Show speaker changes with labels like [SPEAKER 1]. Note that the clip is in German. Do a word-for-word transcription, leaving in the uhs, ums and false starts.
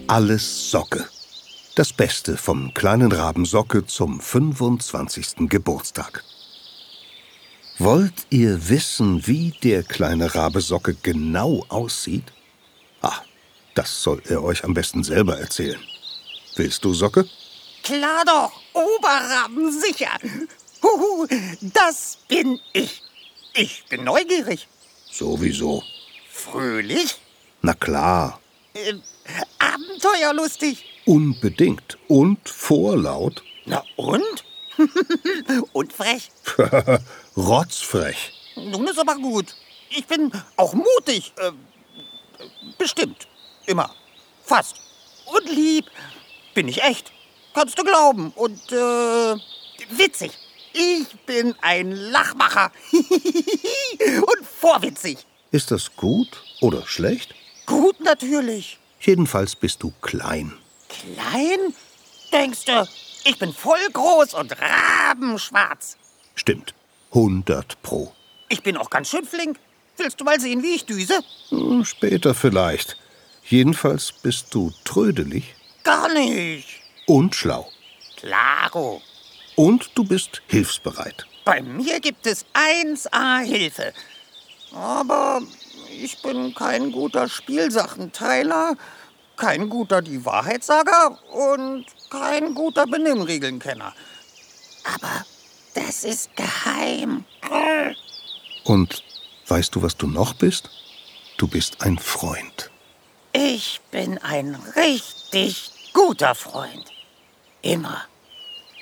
[SPEAKER 1] Alles Socke. Das Beste vom kleinen Raben Socke zum fünfundzwanzigsten Geburtstag. Wollt ihr wissen, wie der kleine Rabe Socke genau aussieht? Ah, das soll er euch am besten selber erzählen. Willst du, Socke?
[SPEAKER 2] Klar doch, Oberraben sicher. Huhu, das bin ich. Ich bin neugierig.
[SPEAKER 1] Sowieso.
[SPEAKER 2] Fröhlich?
[SPEAKER 1] Na klar.
[SPEAKER 2] Äh, abenteuerlustig.
[SPEAKER 1] Unbedingt. Und vorlaut.
[SPEAKER 2] Na und? Und frech.
[SPEAKER 1] Rotzfrech.
[SPEAKER 2] Nun ist aber gut. Ich bin auch mutig. Äh, bestimmt. Immer. Fast. Und lieb. Bin ich echt. Kannst du glauben. Und äh, witzig. Ich bin ein Lachmacher. Und vorwitzig.
[SPEAKER 1] Ist das gut oder schlecht?
[SPEAKER 2] Gut natürlich.
[SPEAKER 1] Jedenfalls bist du klein.
[SPEAKER 2] Klein? Denkst du, ich bin voll groß und rabenschwarz?
[SPEAKER 1] Stimmt. Hundert pro.
[SPEAKER 2] Ich bin auch ganz schön flink. Willst du mal sehen, wie ich düse?
[SPEAKER 1] Hm, später vielleicht. Jedenfalls bist du trödelig.
[SPEAKER 2] Gar nicht.
[SPEAKER 1] Und schlau.
[SPEAKER 2] Klaro.
[SPEAKER 1] Und du bist hilfsbereit.
[SPEAKER 2] Bei mir gibt es eins A Hilfe. Aber ich bin kein guter Spielsachenteiler, kein guter die Wahrheitssager und kein guter Benimmregelnkenner. Aber das ist geheim.
[SPEAKER 1] Und weißt du, was du noch bist? Du bist ein Freund.
[SPEAKER 2] Ich bin ein richtig guter Freund. Immer.